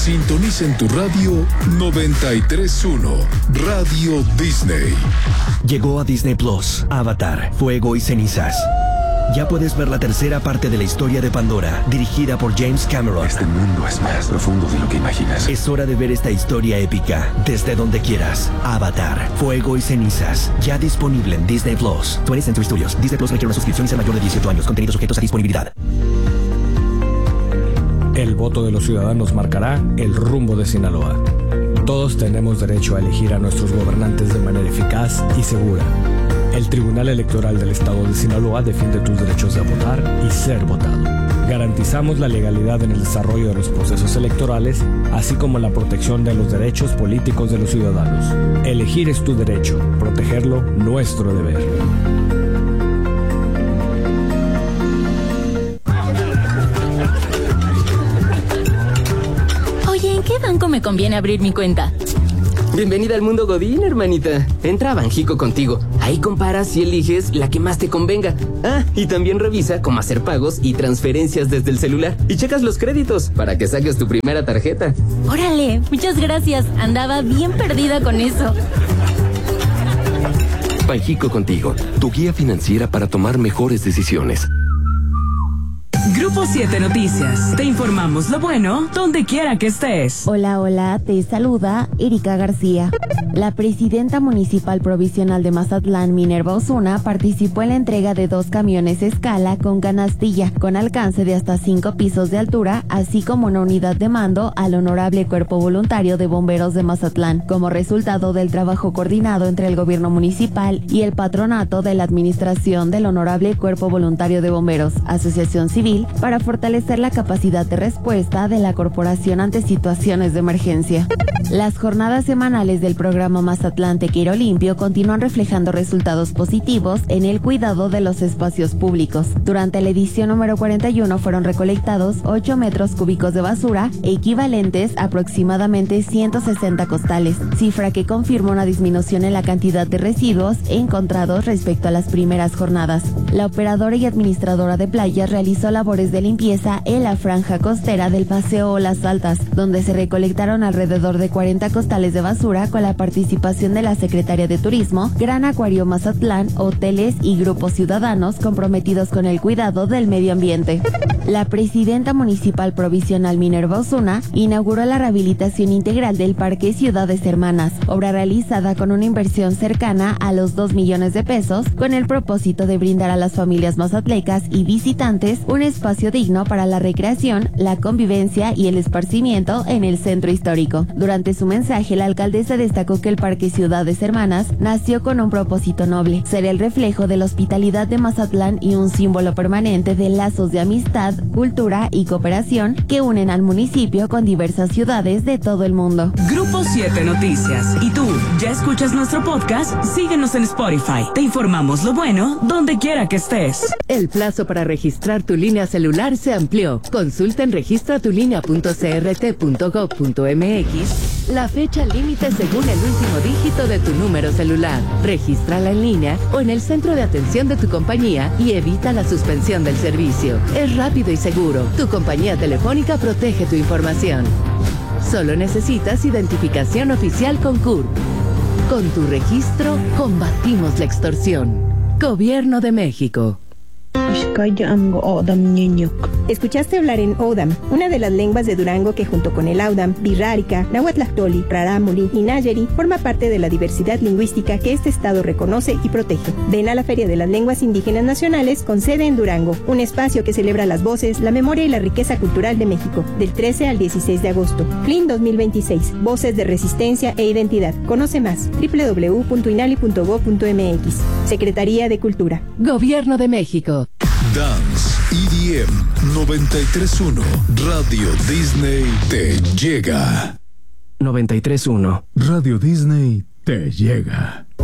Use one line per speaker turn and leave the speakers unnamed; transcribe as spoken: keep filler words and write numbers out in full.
Sintoniza en tu radio noventa y tres punto uno, Radio Disney.
Llegó a Disney Plus, Avatar, Fuego y Cenizas. Ya puedes ver la tercera parte de la historia de Pandora, dirigida por James Cameron.
Este mundo es más profundo de lo que imaginas.
Es hora de ver esta historia épica desde donde quieras. Avatar, Fuego y Cenizas. Ya disponible en Disney Plus. twentieth Century Studios. Disney Plus requiere una suscripción y ser mayor de dieciocho años. Contenidos sujetos a disponibilidad.
El voto de los ciudadanos marcará el rumbo de Sinaloa. Todos tenemos derecho a elegir a nuestros gobernantes de manera eficaz y segura. El Tribunal Electoral del Estado de Sinaloa defiende tus derechos de votar y ser votado. Garantizamos la legalidad en el desarrollo de los procesos electorales, así como la protección de los derechos políticos de los ciudadanos. Elegir es tu derecho, protegerlo, nuestro deber.
Oye, ¿en qué banco me conviene abrir mi cuenta?
Bienvenida al mundo Godín, hermanita. Entra a Banjico Contigo. Ahí comparas y eliges la que más te convenga. Ah, y también revisa cómo hacer pagos y transferencias desde el celular. Y checas los créditos para que saques tu primera tarjeta.
Órale, muchas gracias. Andaba bien perdida con eso.
Banjico Contigo, tu guía financiera para tomar mejores decisiones.
Grupo siete Noticias. Te informamos lo bueno donde quiera que estés.
Hola, hola, te saluda Erika García. La presidenta municipal provisional de Mazatlán, Minerva Osuna, participó en la entrega de dos camiones escala con canastilla, con alcance de hasta cinco pisos de altura, así como una unidad de mando al honorable Cuerpo Voluntario de Bomberos de Mazatlán, como resultado del trabajo coordinado entre el gobierno municipal y el patronato de la administración del honorable Cuerpo Voluntario de Bomberos, Asociación Civil, para fortalecer la capacidad de respuesta de la corporación ante situaciones de emergencia. Las jornadas semanales del programa Mazatlán Te Quiero Limpio continúan reflejando resultados positivos en el cuidado de los espacios públicos. Durante la edición número cuarenta y uno fueron recolectados ocho metros cúbicos de basura, equivalentes a aproximadamente ciento sesenta costales, cifra que confirma una disminución en la cantidad de residuos encontrados respecto a las primeras jornadas. La operadora y administradora de playas realizó labores de limpieza en la franja costera del Paseo Olas Altas, donde se recolectaron alrededor de cuarenta costales de basura con la participación de la Secretaría de Turismo, Gran Acuario Mazatlán, hoteles y grupos ciudadanos comprometidos con el cuidado del medio ambiente. La presidenta municipal provisional Minerva Osuna inauguró la rehabilitación integral del Parque Ciudades Hermanas, obra realizada con una inversión cercana a los dos millones de pesos, con el propósito de brindar a las familias mazatlecas y visitantes un espacio digno para la recreación, la convivencia y el esparcimiento en el centro histórico. Durante su mensaje, la alcaldesa destacó que el Parque Ciudades Hermanas nació con un propósito noble: ser el reflejo de la hospitalidad de Mazatlán y un símbolo permanente de lazos de amistad, cultura y cooperación que unen al municipio con diversas ciudades de todo el mundo.
Grupo siete Noticias. ¿Y tú, ya escuchas nuestro podcast? Síguenos en Spotify. Te informamos lo bueno donde quiera que estés.
El plazo para registrar tu línea celular se amplió. Consulta en registra tu línea punto c r t punto gov punto m x la fecha límite según el último dígito de tu número celular. Regístrala en línea o en el centro de atención de tu compañía y evita la suspensión del servicio. Es rápido y seguro. Tu compañía telefónica protege tu información. Solo necesitas identificación oficial con C U R P. Con tu registro, combatimos la extorsión. Gobierno de México.
Escuchaste hablar en Odam, una de las lenguas de Durango que junto con el Audam, Birrárica, Nahuatlactoli, Rarámuri y Nayeri forma parte de la diversidad lingüística que este estado reconoce y protege. Ven a la Feria de las Lenguas Indígenas Nacionales con sede en Durango, un espacio que celebra las voces, la memoria y la riqueza cultural de México, del trece al dieciséis de agosto. F L I N dos mil veintiséis, Voces de Resistencia e Identidad. Conoce más, doble u doble u doble u punto inali punto gob punto m x. Secretaría de Cultura.
Gobierno de México.
Dance E D M noventa y tres punto uno, Radio Disney te llega.
noventa y tres punto uno.
Radio Disney te llega.